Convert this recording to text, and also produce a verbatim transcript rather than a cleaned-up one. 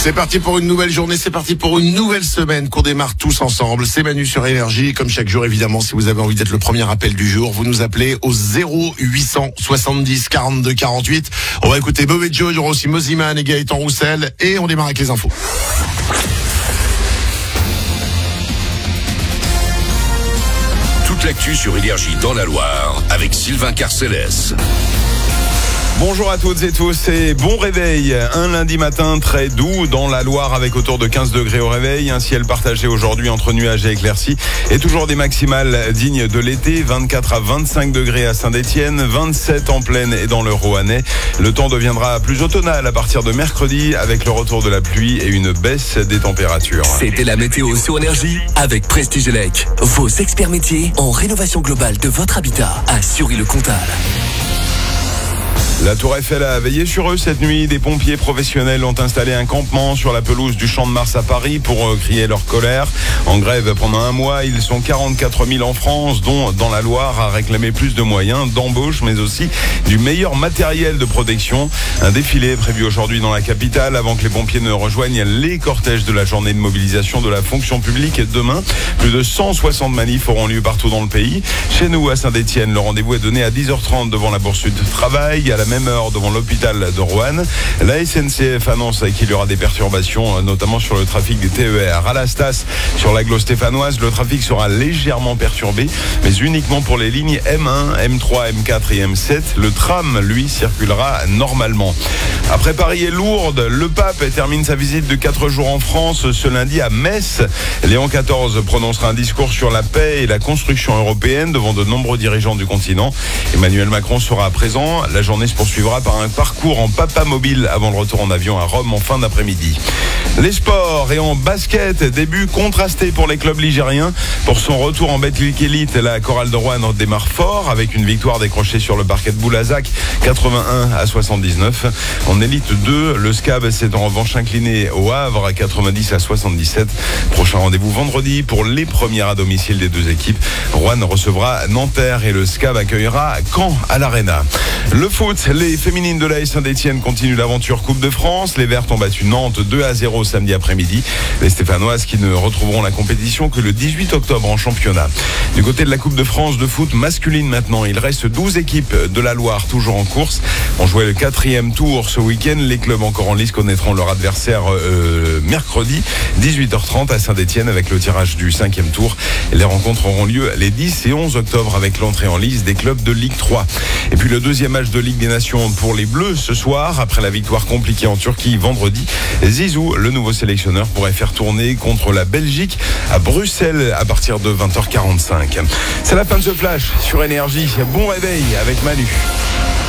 C'est parti pour une nouvelle journée, c'est parti pour une nouvelle semaine qu'on démarre tous ensemble. C'est Manu sur Énergie. Comme chaque jour, évidemment, si vous avez envie d'être le premier appel du jour, vous nous appelez au zéro huit cent soixante-dix quarante-deux quarante-huit. On va écouter Bob et Joe, il y aura aussi Moziman et Gaëtan Roussel et on démarre avec les infos. Toute l'actu sur Énergie dans la Loire avec Sylvain Carcellès. Bonjour à toutes et tous et bon réveil. Un lundi matin très doux dans la Loire avec autour de quinze degrés au réveil. Un ciel partagé aujourd'hui entre nuages et éclaircies. Et toujours des maximales dignes de l'été. vingt-quatre à vingt-cinq degrés à Saint-Étienne, vingt-sept en plaine et dans le Roannais. Le temps deviendra plus automnal à partir de mercredi avec le retour de la pluie et une baisse des températures. C'était la météo sur Énergie avec Prestige Elec. Vos experts métiers en rénovation globale de votre habitat à Sury-le-Comtal. La Tour Eiffel a veillé sur eux cette nuit. Des pompiers professionnels ont installé un campement sur la pelouse du Champ de Mars à Paris pour euh, crier leur colère. En grève pendant un mois, ils sont quarante-quatre mille en France, dont dans la Loire à réclamer plus de moyens d'embauche, mais aussi du meilleur matériel de protection. Un défilé est prévu aujourd'hui dans la capitale avant que les pompiers ne rejoignent les cortèges de la journée de mobilisation de la fonction publique. Demain, plus de cent soixante manifs auront lieu partout dans le pays. Chez nous, à Saint-Étienne, le rendez-vous est donné à dix heures trente devant la Bourse du Travail, à la même heure devant l'hôpital de Roanne. La S N C F annonce qu'il y aura des perturbations, notamment sur le trafic des T E R. À la Stas, sur l'agglo stéphanoise, le trafic sera légèrement perturbé, mais uniquement pour les lignes M un, M trois, M quatre et M sept. Le tram, lui, circulera normalement. Après Paris et Lourdes, le pape termine sa visite de quatre jours en France ce lundi à Metz. Léon quatorze prononcera un discours sur la paix et la construction européenne devant de nombreux dirigeants du continent. Emmanuel Macron sera présent. La journée se poursuivra par un parcours en papa mobile avant le retour en avion à Rome en fin d'après-midi. Les sports et en basket, début contrasté pour les clubs ligériens. Pour son retour en Betclic Elite, la chorale de Roanne démarre fort avec une victoire décrochée sur le parquet de Boulazac, quatre-vingt-un à soixante-dix-neuf. En Élite deux, le S C A B s'est en revanche incliné au Havre à quatre-vingt-dix à soixante-dix-sept. Prochain rendez-vous vendredi pour les premières à domicile des deux équipes. Roanne recevra Nanterre et le S C A B accueillera Caen à l'Arena. Le foot, les féminines de l'A S Saint-Étienne continuent l'aventure Coupe de France. Les Vertes ont battu Nantes deux à zéro samedi après-midi. Les Stéphanoises qui ne retrouveront la compétition que le dix-huit octobre en championnat. Du côté de la Coupe de France de foot masculine maintenant, il reste douze équipes de la Loire toujours en course. On jouait le quatrième tour ce week-end. Les clubs encore en lice connaîtront leur adversaire euh, mercredi, dix-huit heures trente à Saint-Étienne avec le tirage du cinquième tour. Les rencontres auront lieu les dix et onze octobre avec l'entrée en lice des clubs de Ligue trois. Et puis le deuxième match de Ligue des Nations pour les Bleus ce soir, après la victoire compliquée en Turquie vendredi. Zizou, le nouveau sélectionneur, pourrait faire tourner contre la Belgique à Bruxelles à partir de vingt heures quarante-cinq. C'est la fin de ce flash sur Énergie. Bon réveil avec Manu.